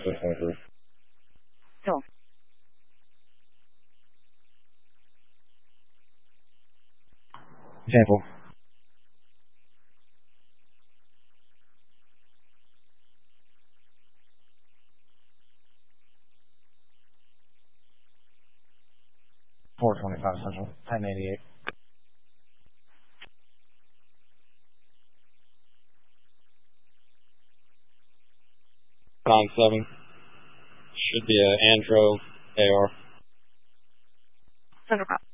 623. Cool. Example. $425 Central, 1088. 9-7. Should be an Andro AR. Central Cop.